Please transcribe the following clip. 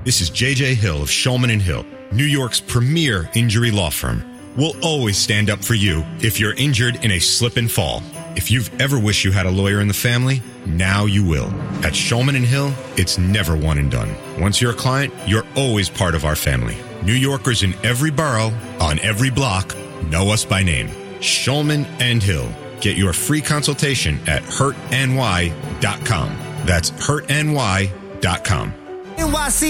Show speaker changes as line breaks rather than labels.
This is JJ Hill of Shulman & Hill, New York's premier injury law firm. We'll always stand up for you if you're injured in a slip and fall. If you've ever wished you had a lawyer in the family, now you will. At Shulman & Hill, it's never one and done. Once you're a client, you're always part of our family. New Yorkers in every borough, on every block, know us by name. Shulman & Hill. Get your free consultation at hurtny.com. That's hurtny.com.
NYC